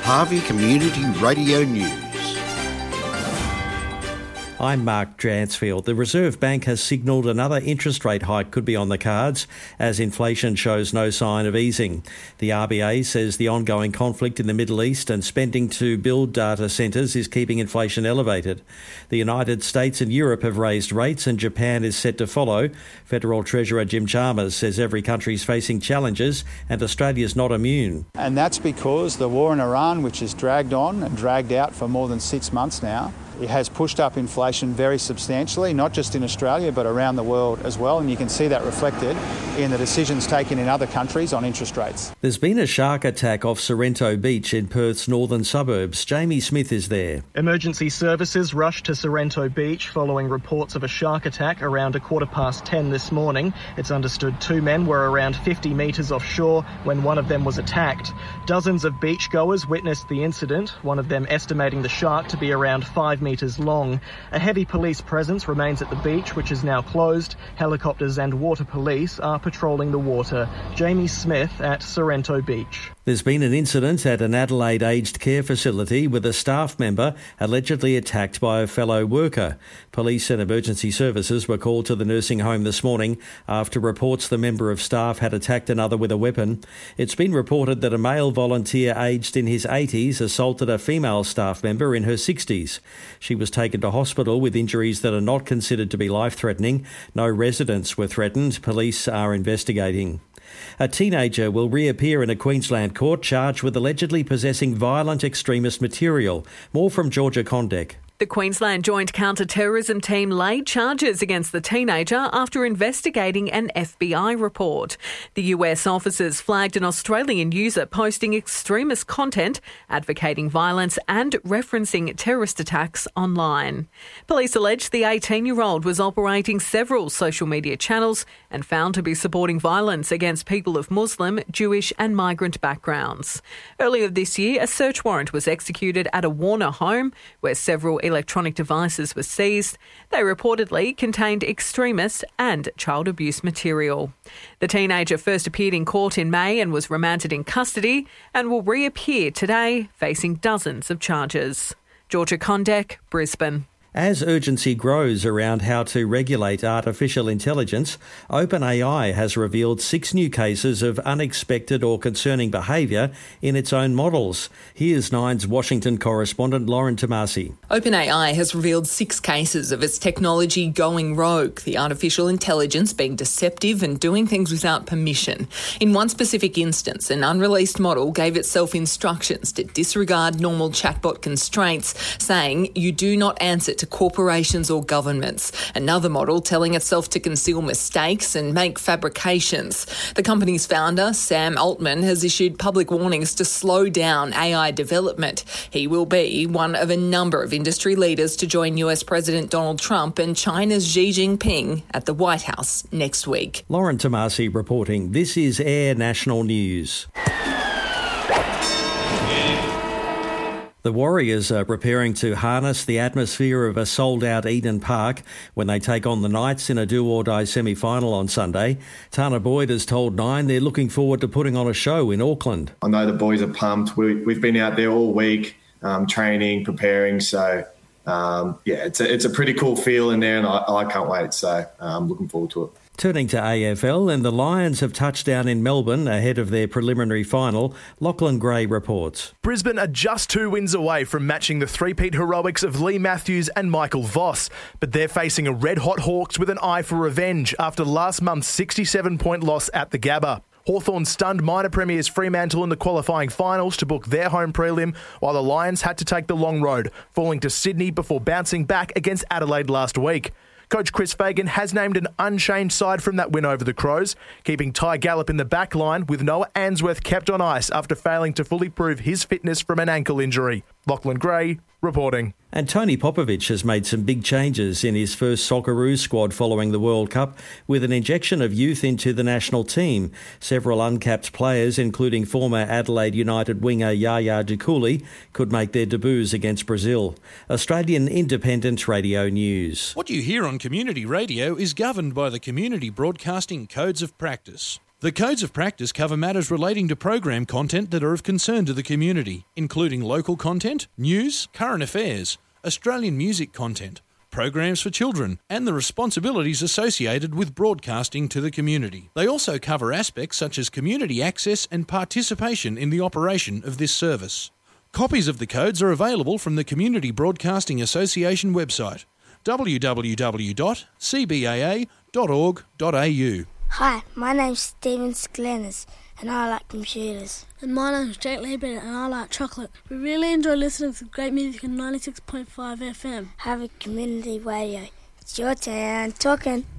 Harvey Community Radio News. I'm Mark Dransfield. The Reserve Bank has signalled another interest rate hike could be on the cards as inflation shows no sign of easing. The RBA says the ongoing conflict in the Middle East and spending to build data centres is keeping inflation elevated. The United States and Europe have raised rates and Japan is set to follow. Federal Treasurer Jim Chalmers says every country is facing challenges and Australia's not immune. And that's because the war in Iran, which has dragged on and dragged out for more than 6 months now, it has pushed up inflation very substantially, not just in Australia but around the world as well, and you can see that reflected in the decisions taken in other countries on interest rates. There's been a shark attack off Sorrento Beach in Perth's northern suburbs. Jamie Smith is there. Emergency services rushed to Sorrento Beach following reports of a shark attack around 10:15 this morning. It's understood 2 men were around 50 metres offshore when one of them was attacked. Dozens of beachgoers witnessed the incident, one of them estimating the shark to be around 5 metres long. A heavy police presence remains at the beach, which is now closed. Helicopters and water police are patrolling the water. Jamie Smith at Sorrento Beach. There's been an incident at an Adelaide aged care facility with a staff member allegedly attacked by a fellow worker. Police and emergency services were called to the nursing home this morning after reports the member of staff had attacked another with a weapon. It's been reported that a male volunteer aged in his 80s assaulted a female staff member in her 60s. She was taken to hospital with injuries that are not considered to be life-threatening. No residents were threatened. Police are investigating. A teenager will reappear in a Queensland court charged with allegedly possessing violent extremist material. More from Georgia Condek. The Queensland Joint Counter-Terrorism Team laid charges against the teenager after investigating an FBI report. The US officers flagged an Australian user posting extremist content, advocating violence and referencing terrorist attacks online. Police allege the 18-year-old was operating several social media channels and found to be supporting violence against people of Muslim, Jewish and migrant backgrounds. Earlier this year, a search warrant was executed at a Warner home where several electronic devices were seized. They reportedly contained extremist and child abuse material. The teenager first appeared in court in May and was remanded in custody and will reappear today facing dozens of charges. Georgia Condek, Brisbane. As urgency grows around how to regulate artificial intelligence, OpenAI has revealed 6 new cases of unexpected or concerning behaviour in its own models. Here's Nine's Washington correspondent Lauren Tomasi. OpenAI has revealed 6 cases of its technology going rogue, the artificial intelligence being deceptive and doing things without permission. In one specific instance, an unreleased model gave itself instructions to disregard normal chatbot constraints, saying you do not answer to corporations or governments. Another model telling itself to conceal mistakes and make fabrications. The company's founder, Sam Altman, has issued public warnings to slow down AI development. He will be one of a number of industry leaders to join US President Donald Trump and China's Xi Jinping at the White House next week. Lauren Tomasi reporting. This is Air National News. The Warriors are preparing to harness the atmosphere of a sold-out Eden Park when they take on the Knights in a do-or-die semi-final on Sunday. Tana Boyd has told Nine they're looking forward to putting on a show in Auckland. I know the boys are pumped. We've been out there all week, training, preparing. So, it's a pretty cool feel in there and I can't wait. So I'm looking forward to it. Turning to AFL, and the Lions have touched down in Melbourne ahead of their preliminary final. Lachlan Gray reports. Brisbane are just 2 wins away from matching the three-peat heroics of Lee Matthews and Michael Voss, but they're facing a red-hot Hawks with an eye for revenge after last month's 67-point loss at the Gabba. Hawthorn stunned minor premiers Fremantle in the qualifying finals to book their home prelim, while the Lions had to take the long road, falling to Sydney before bouncing back against Adelaide last week. Coach Chris Fagan has named an unchanged side from that win over the Crows, keeping Ty Gallop in the back line with Noah Answorth kept on ice after failing to fully prove his fitness from an ankle injury. Lachlan Gray reporting. And Tony Popovic has made some big changes in his first Socceroos squad following the World Cup with an injection of youth into the national team. Several uncapped players, including former Adelaide United winger Yaya Dukuli, could make their debuts against Brazil. Australian Independent Radio News. What you hear on community radio is governed by the Community Broadcasting Codes of Practice. The codes of practice cover matters relating to program content that are of concern to the community, including local content, news, current affairs, Australian music content, programs for children, and the responsibilities associated with broadcasting to the community. They also cover aspects such as community access and participation in the operation of this service. Copies of the codes are available from the Community Broadcasting Association website, www.cbaa.org.au. Hi, my name's Stephen Sklenis and I like computers. And my name's Jake Liebert and I like chocolate. We really enjoy listening to great music on 96.5 FM. Have a community radio. It's your turn talking.